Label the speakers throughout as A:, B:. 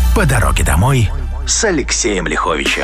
A: По дороге домой с Алексеем Лиховичем.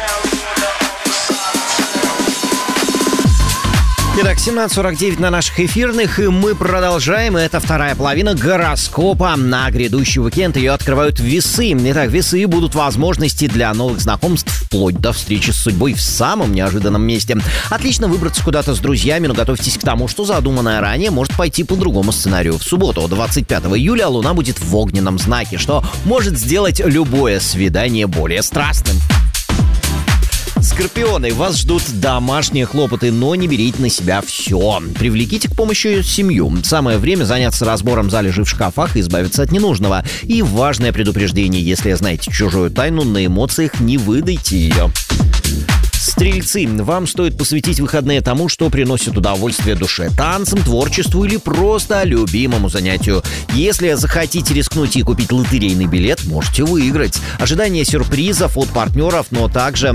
B: Итак, 17:49 на наших эфирных, и мы продолжаем. Это вторая половина гороскопа на грядущий уикенд. Ее открывают весы. Итак, весы будут возможности для новых знакомств, вплоть до встречи с судьбой в самом неожиданном месте. Отлично выбраться куда-то с друзьями, но готовьтесь к тому, что задуманное ранее может пойти по другому сценарию. В субботу, 25 июля, Луна будет в огненном знаке, что может сделать любое свидание более страстным. Скорпионы, вас ждут домашние хлопоты, но не берите на себя все. Привлеките к помощи семью. Самое время заняться разбором залежей в шкафах и избавиться от ненужного. И важное предупреждение: если знаете чужую тайну, на эмоциях не выдайте ее. Стрельцы, вам стоит посвятить выходные тому, что приносит удовольствие душе: танцам, творчеству или просто любимому занятию. Если захотите рискнуть и купить лотерейный билет, можете выиграть. Ожидайте сюрпризов от партнеров, но также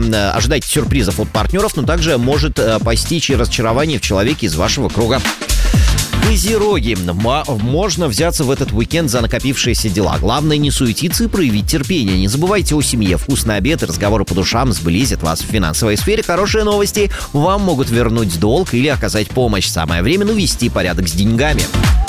B: может постичь и разочарование в человеке из вашего круга. Козероги, можно взяться в этот уикенд за накопившиеся дела. Главное, не суетиться и проявить терпение. Не забывайте о семье. Вкусный обед и разговоры по душам сблизят вас в финансовой сфере. Хорошие новости: вам могут вернуть долг или оказать помощь. Самое время навести порядок с деньгами.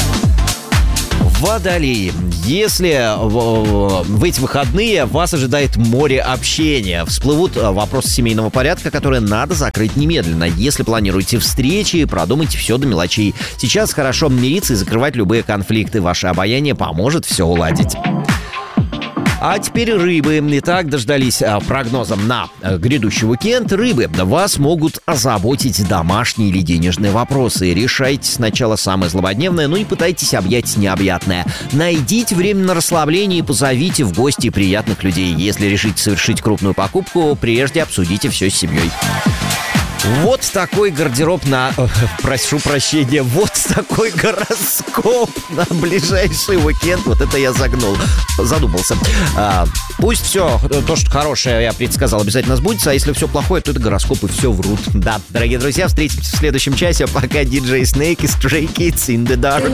B: Водолеи, если в эти выходные вас ожидает море общения, всплывут вопросы семейного порядка, которые надо закрыть немедленно. Если планируете встречи, продумайте все до мелочей. Сейчас хорошо мириться и закрывать любые конфликты. Ваше обаяние поможет все уладить. А теперь рыбы. Итак, дождались прогнозом на грядущий уикенд. Рыбы, вас могут озаботить домашние или денежные вопросы. Решайте сначала самое злободневное, но и пытайтесь объять необъятное. Найдите время на расслабление и позовите в гости приятных людей. Если решите совершить крупную покупку, прежде обсудите все с семьей. Вот такой гардероб прошу прощения, вот такой гороскоп на ближайший уикенд. Вот это я задумался. Пусть все, то, что хорошее я предсказал, обязательно сбудется, а если все плохое, то это гороскопы все врут. Да, дорогие друзья, встретимся в следующем часе. Пока DJ Snake и Stray Kids in the Dark.